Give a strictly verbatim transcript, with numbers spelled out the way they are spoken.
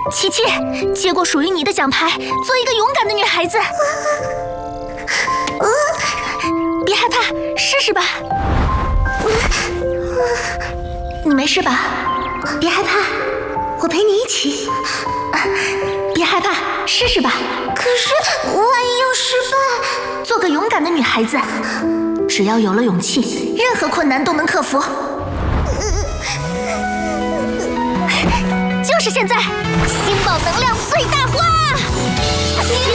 琪琪，接过属于你的奖牌，做一个勇敢的女孩子。别害怕，试试吧。你没事吧？别害怕，我陪你一起。别害怕，试试吧。 可是万一要失败， 做个勇敢的女孩子，只要有了勇气，任何困难都能克服。就是现在，星宝能量最大化！